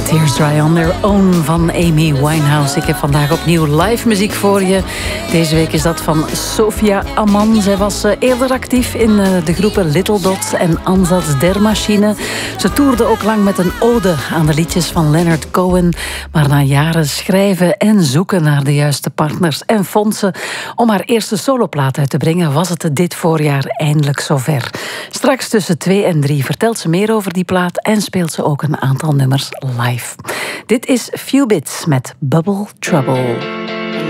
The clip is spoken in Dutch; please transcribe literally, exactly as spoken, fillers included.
Tears Dry on Their Own van Amy Winehouse. Ik heb vandaag opnieuw live muziek voor je. Deze week is dat van Sophia Amman. Zij was eerder actief in de groepen Little Dots en Ansatz der Maschine. Ze toerde ook lang met een ode aan de liedjes van Leonard Cohen. Maar na jaren schrijven en zoeken naar de juiste partners en fondsen om haar eerste soloplaat uit te brengen, was het dit voorjaar eindelijk zover. Straks tussen twee en drie vertelt ze meer over die plaat en speelt ze ook een aantal nummers live. Dit is Few Bits met Bubble Trouble.